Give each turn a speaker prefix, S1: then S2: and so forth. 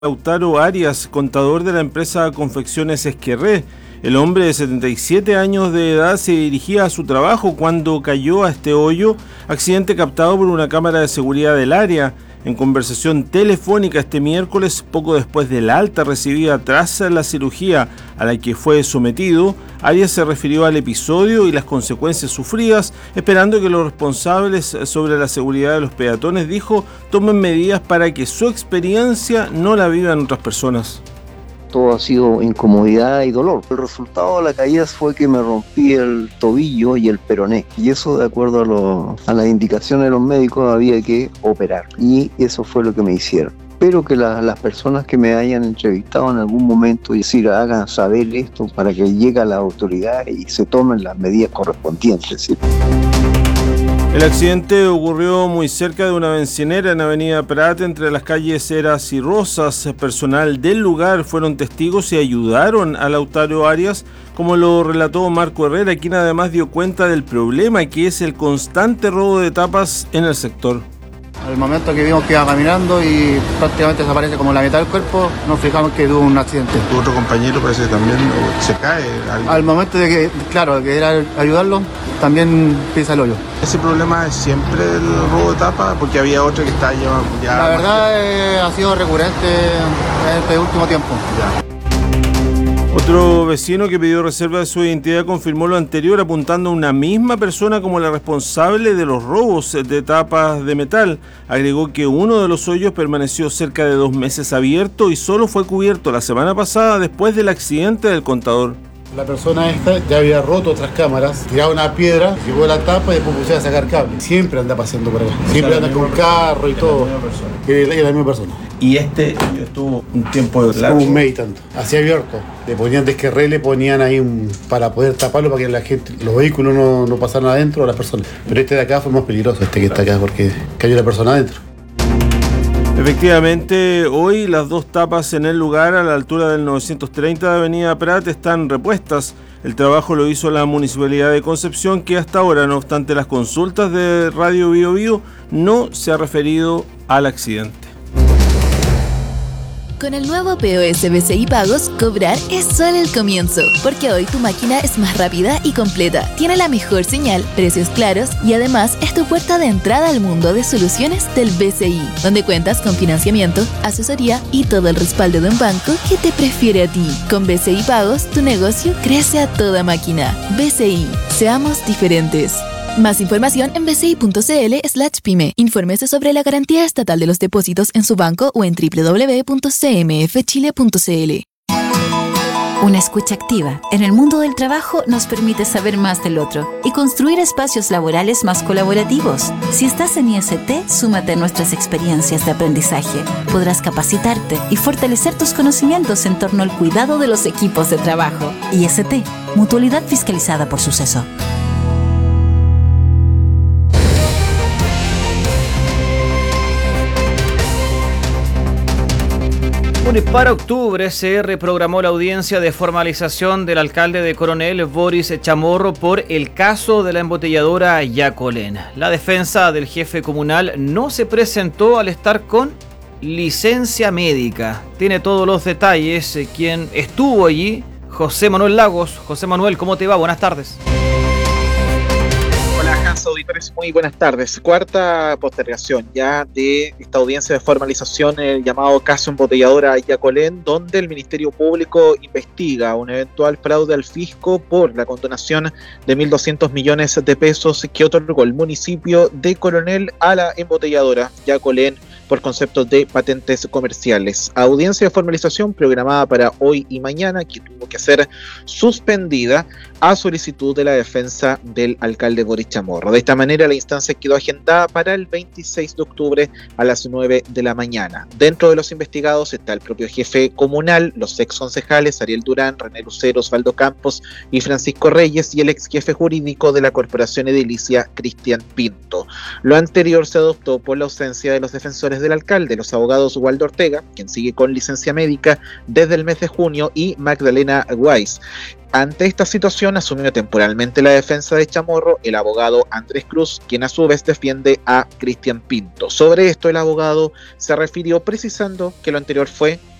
S1: Lautaro Arias, contador de la empresa Confecciones Esquerré. El hombre de 77 años de edad se dirigía a su trabajo cuando cayó a este hoyo, accidente captado por una cámara de seguridad del área. En conversación telefónica este miércoles, poco después del alta recibida tras la cirugía a la que fue sometido, Arias se refirió al episodio y las consecuencias sufridas, esperando que los responsables sobre la seguridad de los peatones, dijo, tomen medidas para que su experiencia no la vivan otras personas.
S2: Todo ha sido incomodidad y dolor. El resultado de la caída fue que me rompí el tobillo y el peroné. Y eso, de acuerdo a las indicaciones de los médicos, había que operar. Y eso fue lo que me hicieron. Espero que las personas que me hayan entrevistado en algún momento, hagan saber esto para que llegue a la autoridad y se tomen las medidas correspondientes, ¿sí?
S1: El accidente ocurrió muy cerca de una bencinera en Avenida Prat, entre las calles Heras y Rosas. Personal del lugar fueron testigos y ayudaron a Lautaro Arias, como lo relató Marco Herrera, quien además dio cuenta del problema que es el constante robo de tapas en el sector.
S3: Al momento que vimos que iba caminando y prácticamente desaparece como la mitad del cuerpo, nos fijamos que tuvo un accidente.
S4: Tu otro compañero parece que también se cae.
S3: Al momento de que era ayudarlo, también pisa el hoyo.
S4: ¿Ese problema es siempre el robo de tapa? Porque había otro que está ya...
S3: La verdad ha sido recurrente en este último tiempo.
S4: Ya.
S1: Otro vecino que pidió reserva de su identidad confirmó lo anterior, apuntando a una misma persona como la responsable de los robos de tapas de metal. Agregó que uno de los hoyos permaneció cerca de 2 meses abierto y solo fue cubierto la semana pasada después del accidente del contador.
S5: La persona esta ya había roto otras cámaras, tiraba una piedra, llevó la tapa y después pusieron a sacar cable. Siempre anda paseando por acá. Siempre anda con carro y todo. Es la misma persona.
S1: Y este estuvo un tiempo largo.
S5: Estuvo un mes y tanto. Así abierto. Le ponían desquerré, le ponían ahí para poder taparlo para que la gente, los vehículos no pasaran adentro o las personas. Pero este de acá fue más peligroso, este que está acá, porque cayó la persona adentro.
S1: Efectivamente, hoy las 2 tapas en el lugar a la altura del 930 de Avenida Prat están repuestas. El trabajo lo hizo la Municipalidad de Concepción, que hasta ahora, no obstante las consultas de Radio Bio Bio, no se ha referido al accidente.
S6: Con el nuevo POS BCI Pagos, cobrar es solo el comienzo, porque hoy tu máquina es más rápida y completa, tiene la mejor señal, precios claros y además es tu puerta de entrada al mundo de soluciones del BCI, donde cuentas con financiamiento, asesoría y todo el respaldo de un banco que te prefiere a ti. Con BCI Pagos, tu negocio crece a toda máquina. BCI, seamos diferentes. Más información en bci.cl/pyme. Infórmese sobre la garantía estatal de los depósitos en su banco o en www.cmfchile.cl.
S7: Una escucha activa en el mundo del trabajo nos permite saber más del otro y construir espacios laborales más colaborativos. Si estás en IST, súmate a nuestras experiencias de aprendizaje. Podrás capacitarte y fortalecer tus conocimientos en torno al cuidado de los equipos de trabajo. IST, Mutualidad fiscalizada por Suceso.
S8: Para octubre se reprogramó la audiencia de formalización del alcalde de Coronel, Boris Chamorro, por el caso de la embotelladora Yacolén. La defensa del jefe comunal no se presentó al estar con licencia médica. Tiene todos los detalles quien estuvo allí, José Manuel Lagos. José Manuel, ¿cómo te va? Buenas tardes.
S9: Auditores, muy buenas tardes. Cuarta postergación ya de esta audiencia de formalización, el llamado caso embotelladora Yacolén, donde el Ministerio Público investiga un eventual fraude al fisco por la condonación de 1.200 millones de pesos que otorgó el municipio de Coronel a la embotelladora Yacolén por conceptos de patentes comerciales. Audiencia de formalización programada para hoy y mañana, que tuvo que ser suspendida a solicitud de la defensa del alcalde Boris Chamorro. De esta manera, la instancia quedó agendada para el 26 de octubre a las 9 de la mañana. Dentro de los investigados está el propio jefe comunal, los ex concejales Ariel Durán, René Lucero, Osvaldo Campos y Francisco Reyes, y el ex jefe jurídico de la corporación edilicia, Cristian Pinto. Lo anterior se adoptó por la ausencia de los defensores declaraciones del alcalde, los abogados Waldo Ortega, quien sigue con licencia médica desde el mes de junio, y Magdalena Weiss. Ante esta situación asumió temporalmente la defensa de Chamorro el abogado Andrés Cruz, quien a su vez defiende a Cristian Pinto. Sobre esto el abogado se refirió precisando que lo anterior fue